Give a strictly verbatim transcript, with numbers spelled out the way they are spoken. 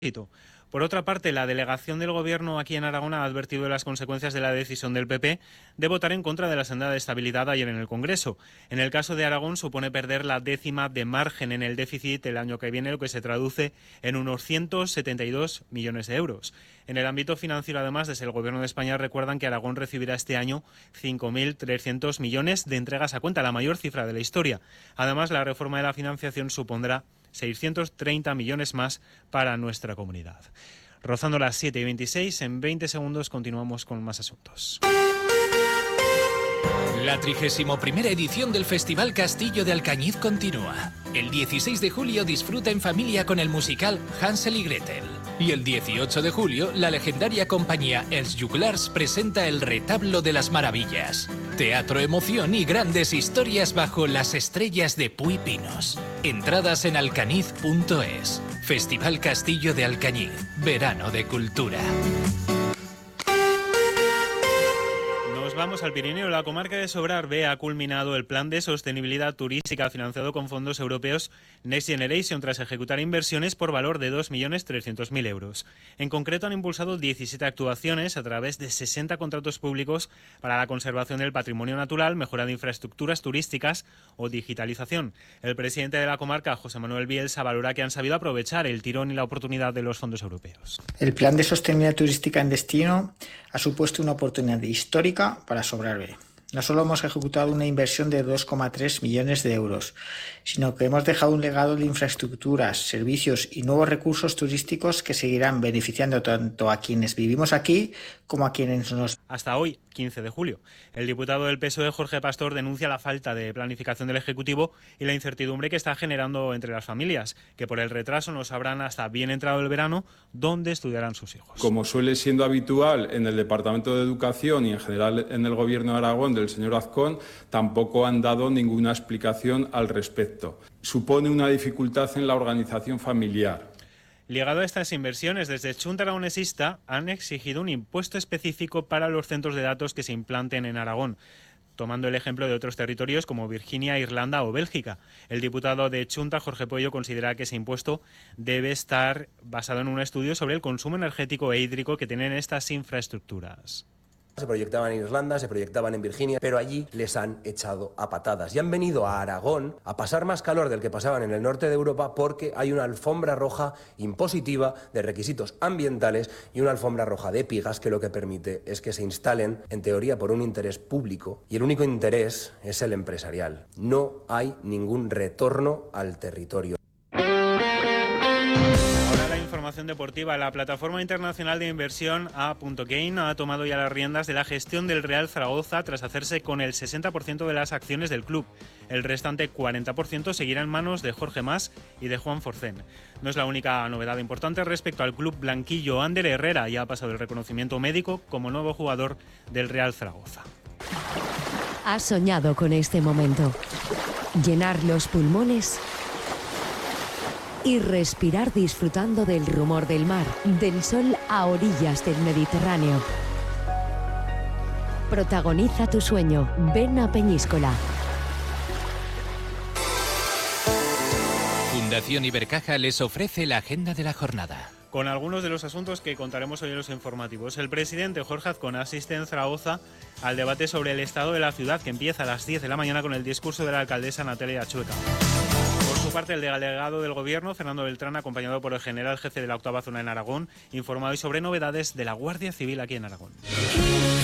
Por otra parte, la delegación del Gobierno aquí en Aragón ha advertido de las consecuencias de la decisión del P P de votar en contra de la senda de estabilidad ayer en el Congreso. En el caso de Aragón supone perder la décima de margen en el déficit el año que viene, lo que se traduce en unos ciento setenta y dos millones de euros. En el ámbito financiero, además, desde el Gobierno de España recuerdan que Aragón recibirá este año cinco mil trescientos millones de entregas a cuenta, la mayor cifra de la historia. Además, la reforma de la financiación supondrá seiscientos treinta millones más para nuestra comunidad. Rozando las siete y veintiséis, en veinte segundos continuamos con más asuntos. La trigésima primera edición del Festival Castillo de Alcañiz continúa. El dieciséis de julio disfruta en familia con el musical Hansel y Gretel. Y el dieciocho de julio, la legendaria compañía Els Juglars presenta El Retablo de las Maravillas. Teatro, emoción y grandes historias bajo las estrellas de Puy Pinos. Entradas en alcañiz punto es. Festival Castillo de Alcañiz. Verano de cultura. Vamos al Pirineo. La comarca de Sobrarbe ha culminado el plan de sostenibilidad turística financiado con fondos europeos Next Generation tras ejecutar inversiones por valor de dos millones trescientos mil euros. En concreto, han impulsado diecisiete actuaciones a través de sesenta contratos públicos para la conservación del patrimonio natural, mejora de infraestructuras turísticas o digitalización. El presidente de la comarca, José Manuel Bielsa, valora que han sabido aprovechar el tirón y la oportunidad de los fondos europeos. El plan de sostenibilidad turística en destino ha supuesto una oportunidad histórica para Sobrarbe. No solo hemos ejecutado una inversión de dos coma tres millones de euros, sino que hemos dejado un legado de infraestructuras, servicios y nuevos recursos turísticos que seguirán beneficiando tanto a quienes vivimos aquí como a quienes nos... Hasta hoy, quince de julio. El diputado del P S O E, Jorge Pastor, denuncia la falta de planificación del Ejecutivo y la incertidumbre que está generando entre las familias, que por el retraso no sabrán hasta bien entrado el verano dónde estudiarán sus hijos. Como suele siendo habitual en el Departamento de Educación y en general en el Gobierno de Aragón del señor Azcón, tampoco han dado ninguna explicación al respecto. Supone una dificultad en la organización familiar. Ligado a estas inversiones, desde Chunta Aragonesista han exigido un impuesto específico para los centros de datos que se implanten en Aragón, tomando el ejemplo de otros territorios como Virginia, Irlanda o Bélgica. El diputado de Chunta, Jorge Pollo, considera que ese impuesto debe estar basado en un estudio sobre el consumo energético e hídrico que tienen estas infraestructuras. Se proyectaban en Irlanda, se proyectaban en Virginia, pero allí les han echado a patadas y han venido a Aragón a pasar más calor del que pasaban en el norte de Europa porque hay una alfombra roja impositiva de requisitos ambientales y una alfombra roja de pigas que lo que permite es que se instalen, en teoría, por un interés público y el único interés es el empresarial. No hay ningún retorno al territorio. Información deportiva. La plataforma internacional de inversión A punto Gain ha tomado ya las riendas de la gestión del Real Zaragoza tras hacerse con el sesenta por ciento de las acciones del club. El restante cuarenta por ciento seguirá en manos de Jorge Mas y de Juan Forcén. No es la única novedad importante respecto al club blanquillo. Ander Herrera ya ha pasado el reconocimiento médico como nuevo jugador del Real Zaragoza. Has soñado con este momento. Llenar los pulmones y respirar disfrutando del rumor del mar, del sol a orillas del Mediterráneo. Protagoniza tu sueño. Ven a Peñíscola. Fundación Ibercaja les ofrece la agenda de la jornada. Con algunos de los asuntos que contaremos hoy en los informativos. El presidente Jorge Azcón asiste en Zaragoza al debate sobre el estado de la ciudad, que empieza a las diez de la mañana con el discurso de la alcaldesa Natalia Chueca. Por su parte, el delegado del Gobierno, Fernando Beltrán, acompañado por el general jefe de la octava zona en Aragón, informa hoy sobre novedades de la Guardia Civil aquí en Aragón.